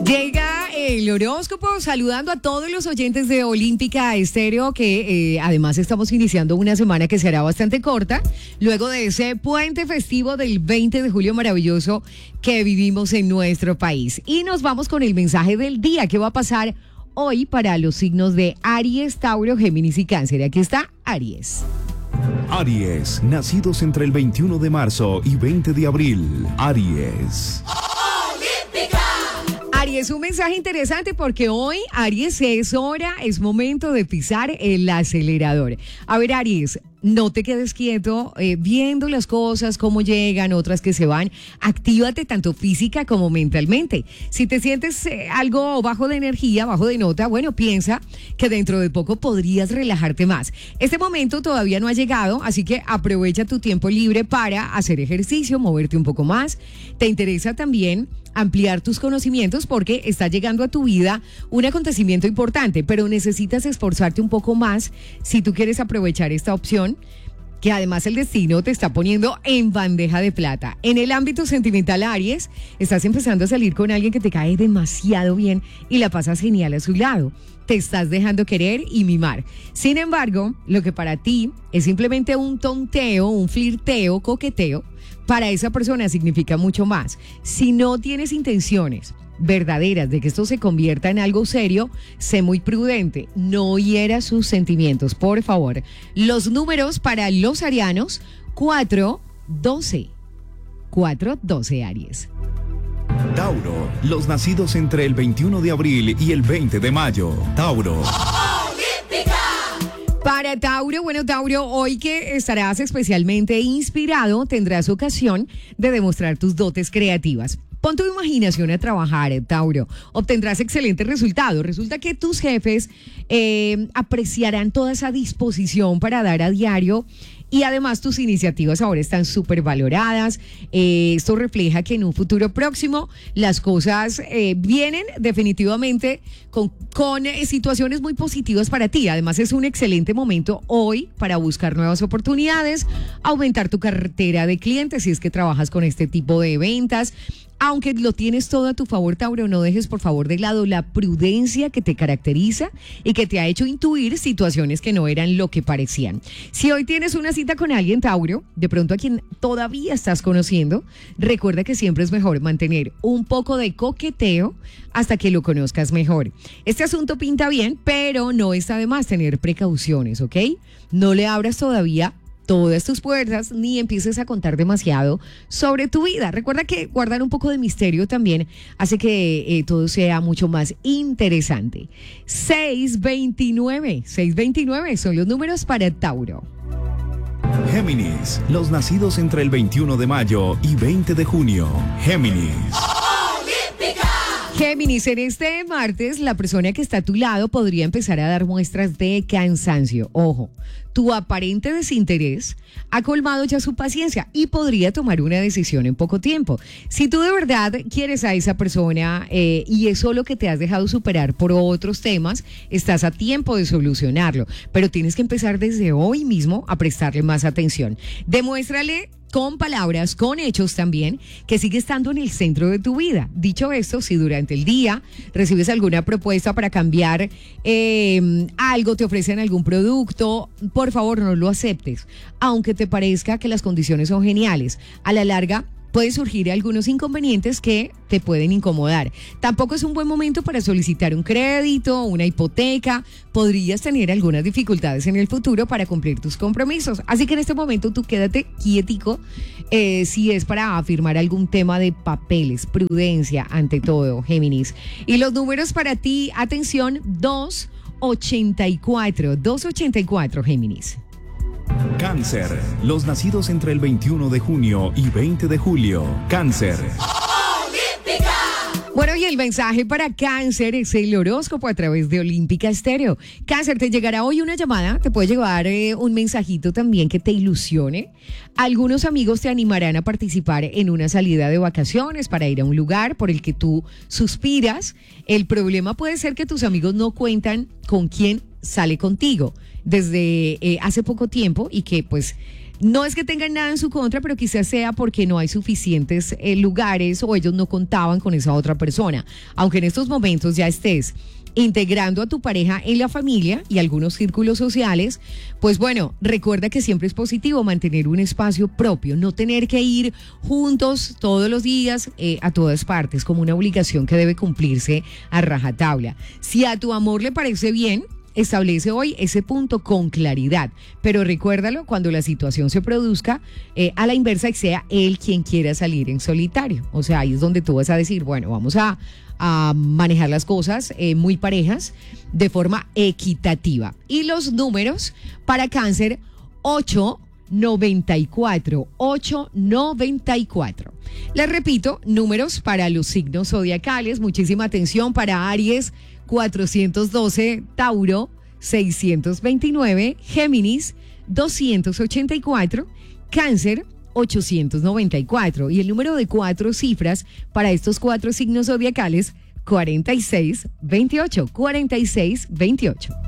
Llega el horóscopo saludando a todos los oyentes de Olímpica Estéreo, que además estamos iniciando una semana que será bastante corta, luego de ese puente festivo del 20 de julio maravilloso que vivimos en nuestro país. Y nos vamos con el mensaje del día. ¿Qué va a pasar hoy para los signos de Aries, Tauro, Géminis y Cáncer? Aquí está Aries. Aries, nacidos entre el 21 de marzo y 20 de abril. Aries. Aries, un mensaje interesante porque hoy, Aries, es momento de pisar el acelerador. A ver, Aries, no te quedes quieto viendo las cosas, cómo llegan, otras que se van. Actívate tanto física como mentalmente. Si te sientes algo bajo de energía, bajo de nota, bueno, piensa que dentro de poco podrías relajarte más. Este momento todavía no ha llegado, así que aprovecha tu tiempo libre para hacer ejercicio, moverte un poco más. Te interesa también ampliar tus conocimientos porque está llegando a tu vida un acontecimiento importante, pero necesitas esforzarte un poco más si tú quieres aprovechar esta opción que además el destino te está poniendo en bandeja de plata. En el ámbito sentimental, Aries, estás empezando a salir con alguien que te cae demasiado bien y la pasas genial a su lado. Te estás dejando querer y mimar. Sin embargo, lo que para ti es simplemente un tonteo, un flirteo, coqueteo, para esa persona significa mucho más. Si no tienes intenciones verdaderas de que esto se convierta en algo serio, sé muy prudente, no hieras sus sentimientos, por favor. Los números para los arianos: 4-12. 4-12, Aries. Tauro, los nacidos entre el 21 de abril y el 20 de mayo. Tauro. Para Tauro, bueno, Tauro, hoy que estarás especialmente inspirado, tendrás ocasión de demostrar tus dotes creativas. Pon tu imaginación a trabajar, Tauro. Obtendrás excelentes resultados. Resulta que tus jefes apreciarán toda esa disposición para dar a diario. Y además tus iniciativas ahora están súper valoradas. Esto refleja que en un futuro próximo las cosas vienen definitivamente con situaciones muy positivas para ti. Además es un excelente momento hoy para buscar nuevas oportunidades, aumentar tu cartera de clientes si es que trabajas con este tipo de ventas. Aunque lo tienes todo a tu favor, Tauro, no dejes por favor de lado la prudencia que te caracteriza y que te ha hecho intuir situaciones que no eran lo que parecían. Si hoy tienes una cita con alguien, Tauro, de pronto a quien todavía estás conociendo, recuerda que siempre es mejor mantener un poco de coqueteo hasta que lo conozcas mejor. Este asunto pinta bien, pero no está de más tener precauciones, ¿ok? No le abras todavía todas tus puertas, ni empieces a contar demasiado sobre tu vida. Recuerda que guardar un poco de misterio también hace que todo sea mucho más interesante. 629 son los números para Tauro. Géminis, los nacidos entre el 21 de mayo y 20 de junio. Géminis. Géminis, en este martes la persona que está a tu lado podría empezar a dar muestras de cansancio. Ojo, tu aparente desinterés ha colmado ya su paciencia y podría tomar una decisión en poco tiempo. Si tú de verdad quieres a esa persona y es solo que te has dejado superar por otros temas, estás a tiempo de solucionarlo, pero tienes que empezar desde hoy mismo a prestarle más atención. Demuéstrale con palabras, con hechos también, que sigue estando en el centro de tu vida. Dicho esto, si durante el día recibes alguna propuesta para cambiar algo, te ofrecen algún producto, por favor no lo aceptes, aunque te parezca que las condiciones son geniales. A la larga pueden surgir algunos inconvenientes que te pueden incomodar. Tampoco es un buen momento para solicitar un crédito, una hipoteca. Podrías tener algunas dificultades en el futuro para cumplir tus compromisos. Así que en este momento tú quédate quietico si es para firmar algún tema de papeles. Prudencia ante todo, Géminis. Y los números para ti, atención, 284, Géminis. Cáncer, los nacidos entre el 21 de junio y 20 de julio. Cáncer. Bueno, y el mensaje para Cáncer es el horóscopo a través de Olímpica Estéreo. Cáncer, te llegará hoy una llamada, te puede llegar un mensajito también que te ilusione. Algunos amigos te animarán a participar en una salida de vacaciones para ir a un lugar por el que tú suspiras. El problema puede ser que tus amigos no cuentan con quién sale contigo desde hace poco tiempo y que pues No es que tengan nada en su contra, pero quizás sea porque no hay suficientes lugares o ellos no contaban con esa otra persona. Aunque en estos momentos ya estés integrando a tu pareja en la familia y algunos círculos sociales, pues bueno, recuerda que siempre es positivo mantener un espacio propio, no tener que ir juntos todos los días a todas partes, como una obligación que debe cumplirse a rajatabla. Si a tu amor le parece bien, establece hoy ese punto con claridad, pero recuérdalo cuando la situación se produzca a la inversa y sea él quien quiera salir en solitario. O sea, ahí es donde tú vas a decir, bueno, vamos a manejar las cosas muy parejas de forma equitativa. Y los números para Cáncer: 894, 894. Les repito, números para los signos zodiacales. Muchísima atención para Aries: 412, Tauro 629, Géminis 284, Cáncer 894. Y el número de 4 cifras para estos 4 signos zodiacales: 4628, 4628.